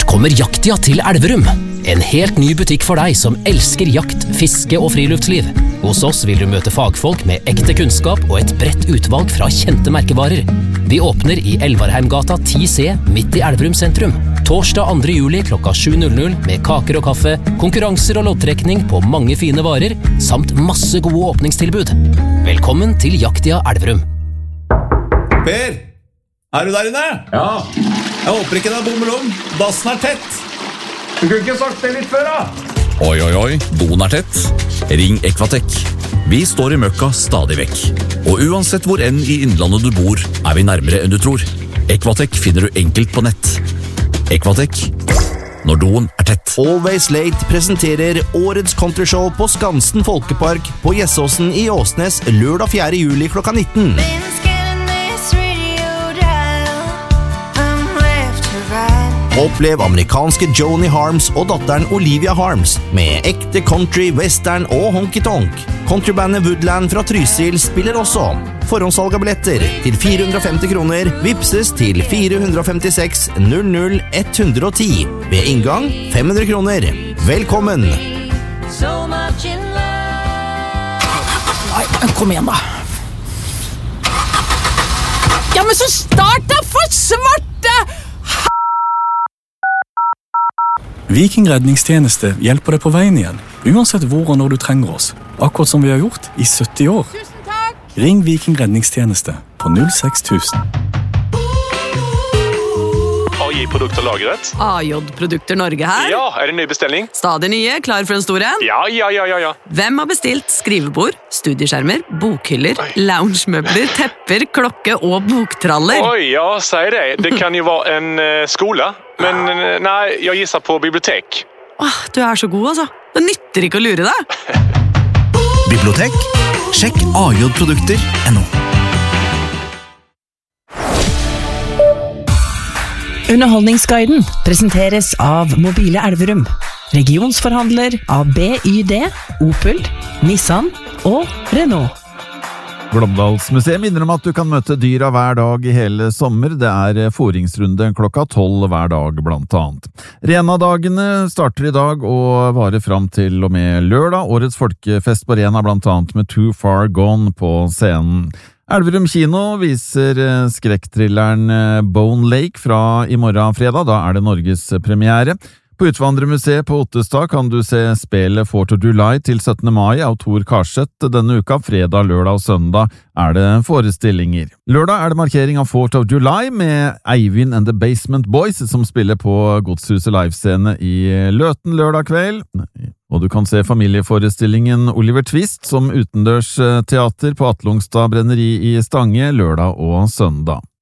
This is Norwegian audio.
kommer Jaktia til Elverum. En helt ny butikk for deg som elsker jakt, fiske og friluftsliv. Hos oss vil du møte fagfolk med ekte kunnskap og et bredt utvalg fra kjente merkevarer. Vi åpner i Elvarheimgata 10C midt i Elverum sentrum. Torsdag 2. juli klokka 7:00 med kaker og kaffe, konkurranser og loddtrekning på mange fine varer, samt masse gode åpningstilbud. Velkommen til Jaktia Elverum. Per, du der inne? Ja. Jeg håper ikke det bommer om. Dassen tett. Du kunne ikke sagt det litt før, da. Oi, doen tett. Ring Equatec. Vi står i møkka stadig vekk. Og uansett hvor enn i innlandet du bor, vi nærmere enn du tror. Equatec finner du enkelt på nett. Equatec, når doen tett. Always Late presenterer årets countryshow på Skansen Folkepark på Gjessåsen i Åsnes lørdag 4. juli klokka 19. Opplev amerikanske Joni Harms og datteren Olivia Harms med ekte country, western og honky-tonk. Countrybandet Woodland fra Trysil spiller også. Forhåndssalg av billetter til 450 kroner vipses til 456 00 110. Ved inngang 500 kroner. Velkommen! Nei, kom igjen da. Ja, men så start da, for svarte! Viking redningstjeneste hjelper deg på veien igjen, uansett hvor og når du trenger oss. Akkurat som vi har gjort i 70 år. Tusen takk! Ring Viking redningstjeneste på 06000. AJ-produkter lagret. AJ-produkter Norge her. Ja, det en ny bestelling? Stadig nye, klar for en stor en. Ja. Hvem har bestilt skrivebord, studieskjermer, bokhyller, loungemøbler, tepper, klokke og boktraller? Oi, ja, säg det. Det kan jo være en skola. Men nei, jeg gissar på bibliotek. Du er så god, altså. Det nytter ikke å lure deg. Bibliotek? Sjekk AJ-produkter.no. Underholdningsguiden presenteres av Mobile Elverum, regionsforhandler av BYD, Opel, Nissan og Renault. Glåmdalsmuseet minner om at du kan møte dyra hver dag i hele sommer. Det fôringsrunde klokka 12 hver dag blant annet. Rena-dagene starter i dag og varer fram til og med lørdag. Årets folkefest på Rena blant annet med Too Far Gone på scenen. Elverum kino viser skrekkthrilleren Bone Lake fra i morgen fredag. Da det Norges premiere. På Utvandrermuseet på Ottestad kan du se spelet 4th of July til 17. mai av Tor Karseth. Denne uka, fredag, lørdag og søndag, det forestillinger. Lørdag det markering av 4th of July med Eivind and the Basement Boys, som spiller på Godshuset livescene i Løten lørdag kveld. Og du kan se familieforestillingen Oliver Twist som utendørs teater på Atlungstad Brenneri i Stange lørdag og søndag.